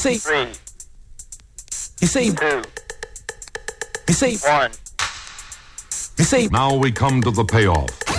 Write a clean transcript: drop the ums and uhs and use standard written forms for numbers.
see, 3, you see, 2, you see, 1. you see. Now we come to the payoff.